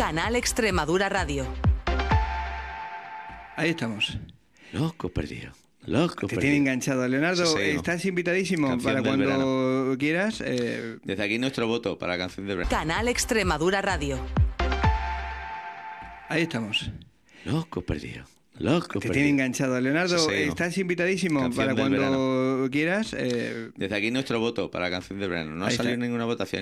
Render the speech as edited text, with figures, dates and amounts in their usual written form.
Canal Extremadura Radio. Ahí estamos. Loco perdido. Loco Te perdido. tiene enganchado, Leonardo. Sí, seguimos. Estás invitadísimo Canción para del cuando quieras. Desde aquí nuestro voto para la canción de verano. Canal Extremadura Radio. Ahí estamos. Loco perdido. Loco Te perdido. tiene enganchado, Leonardo. Seguimos. Estás invitadísimo Canción para del cuando quieras. Desde aquí nuestro voto para la canción de verano. No ha Ahí salido está. ninguna votación.